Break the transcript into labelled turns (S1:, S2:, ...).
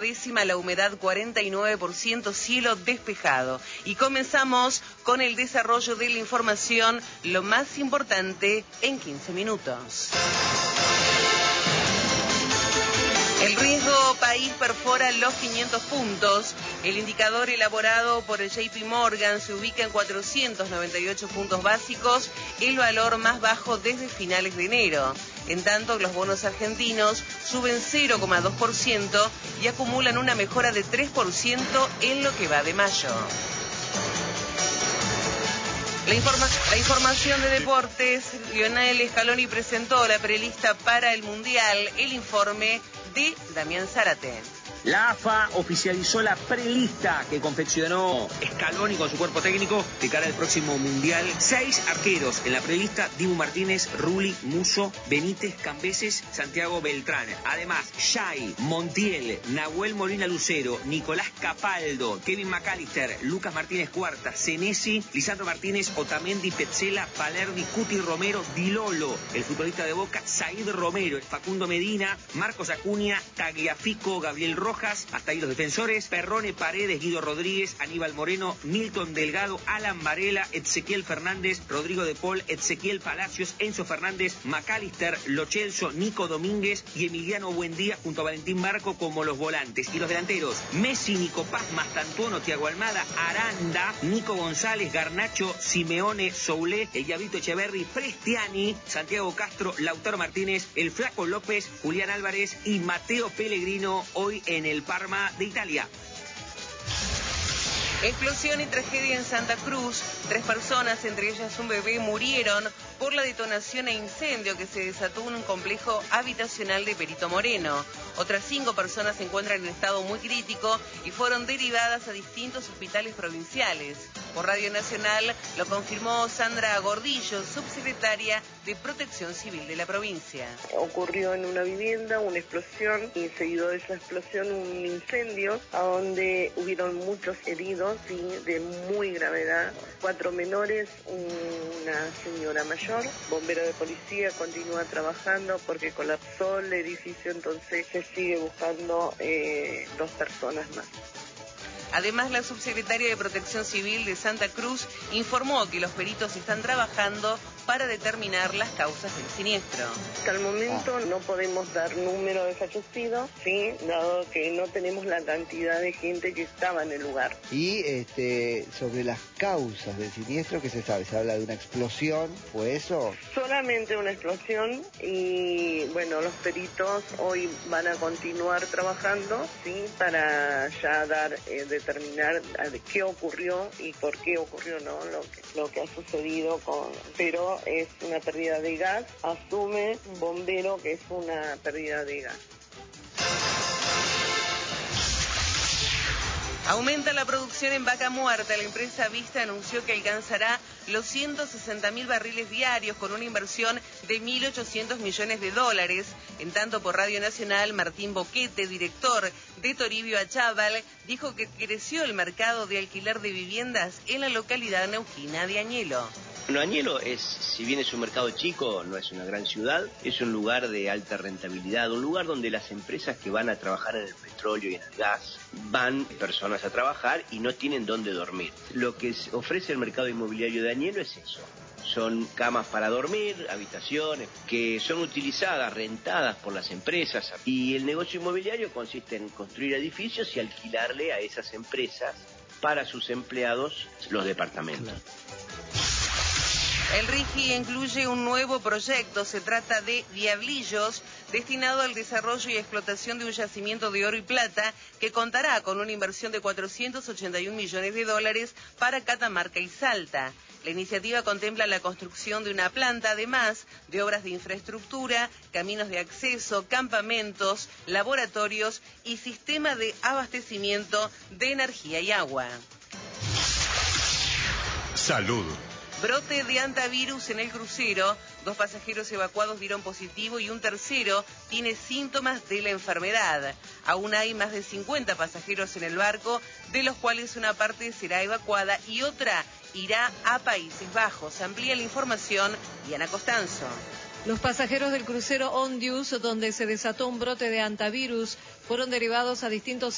S1: décima, la humedad 49%, cielo despejado. Y comenzamos con el desarrollo de la información, lo más importante en 15 minutos. El riesgo país perfora los 500 puntos. El indicador elaborado por el JP Morgan se ubica en 498 puntos básicos, el valor más bajo desde finales de enero. En tanto, los bonos argentinos suben 0,2% y acumulan una mejora de 3% en lo que va de mayo. La información de deportes. Lionel Scaloni presentó la prelista para el Mundial. El informe de Damián Zárate.
S2: La AFA oficializó la prelista que confeccionó Scaloni con su cuerpo técnico de cara al próximo Mundial. 6 arqueros en la prelista: Dibu Martínez, Rulli, Musso, Benítez, Cambeses, Santiago Beltrán. Además, Xai, Montiel, Nahuel Molina Lucero, Nicolás Capaldo, Kevin McAllister, Lucas Martínez Cuarta, Senesi, Lisandro Martínez, Otamendi, Petzela, Palerdi, Cuti Romero, Dilolo, el futbolista de Boca, Said Romero, Facundo Medina, Marcos Acuña, Tagliafico, Gabriel Rojas, hasta ahí los defensores: Perrone, Paredes, Guido Rodríguez, Aníbal Moreno, Milton Delgado, Alan Varela, Ezequiel Fernández, Rodrigo de Paul, Ezequiel Palacios, Enzo Fernández, McAllister, Lo Celso, Nico Domínguez y Emiliano Buendía junto a Valentín Barco como los volantes. Y los delanteros: Messi, Nico Paz, Mastantuono, Thiago Almada, Aranda, Nico González, Garnacho, Simeone, Soulé, Yavito Echeverri, Prestiani, Santiago Castro, Lautaro Martínez, el Flaco López, Julián Álvarez y Mateo Pellegrino, hoy en el Parma de Italia.
S1: Explosión y tragedia en Santa Cruz. 3 personas, entre ellas un bebé, murieron por la detonación e incendio que se desató en un complejo habitacional de Perito Moreno. Otras 5 personas se encuentran en estado muy crítico y fueron derivadas a distintos hospitales provinciales. Por Radio Nacional lo confirmó Sandra Gordillo, subsecretaria de Protección Civil de la provincia.
S3: Ocurrió en una vivienda una explosión y seguido de esa explosión un incendio a donde hubieron muchos heridos, sí, de muy gravedad. 4 menores, una señora mayor. Bombero de policía continúa trabajando porque colapsó el edificio, entonces se sigue buscando 2 personas más.
S1: Además, la subsecretaria de Protección Civil de Santa Cruz informó que los peritos están trabajando para determinar las causas del siniestro.
S3: Hasta el momento no podemos dar número de fallecidos, sí, dado que no tenemos la cantidad de gente que estaba en el lugar.
S4: Y sobre las causas del siniestro, ¿qué se sabe? ¿Se habla de una explosión? ¿Fue eso?
S3: Solamente una explosión y bueno, los peritos hoy van a continuar trabajando, sí, para ya determinar qué ocurrió y por qué ocurrió, ¿no? Lo que ha sucedido pero es una pérdida de gas, asume un bombero que es una pérdida de gas.
S1: Aumenta la producción en Vaca Muerta. La empresa Vista anunció que alcanzará los 160.000 barriles diarios con una inversión de $1.800 millones. En tanto, por Radio Nacional, Martín Boquete, director de Toribio Achával, dijo que creció el mercado de alquiler de viviendas en la localidad neuquina de Añelo.
S5: Bueno, Añelo si bien es un mercado chico, no es una gran ciudad, es un lugar de alta rentabilidad, un lugar donde las empresas que van a trabajar en el petróleo y en el gas, van personas a trabajar y no tienen dónde dormir. Lo que ofrece el mercado inmobiliario de Añelo es eso. Son camas para dormir, habitaciones que son utilizadas, rentadas por las empresas. Y el negocio inmobiliario consiste en construir edificios y alquilarle a esas empresas para sus empleados los departamentos.
S1: Claro. El RIGI incluye un nuevo proyecto. Se trata de Diablillos, destinado al desarrollo y explotación de un yacimiento de oro y plata que contará con una inversión de $481 millones para Catamarca y Salta. La iniciativa contempla la construcción de una planta, además de obras de infraestructura, caminos de acceso, campamentos, laboratorios y sistema de abastecimiento de energía y agua.
S6: Salud.
S1: Brote de hantavirus en el crucero. 2 pasajeros evacuados dieron positivo y un tercero tiene síntomas de la enfermedad. Aún hay más de 50 pasajeros en el barco, de los cuales una parte será evacuada y otra irá a Países Bajos. Amplía la información Diana Costanzo.
S7: Los pasajeros del crucero Ondius, donde se desató un brote de hantavirus, fueron derivados a distintos